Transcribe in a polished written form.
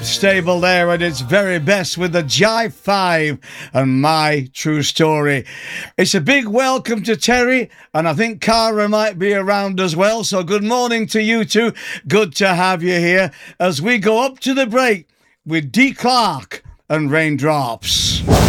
Stable there at its very best with the Jive 5 and My True Story. It's a big welcome to Terry, and I think Cara might be around as well, so good morning to you two. Good to have you here as we go up to the break with D. Clark and Raindrops.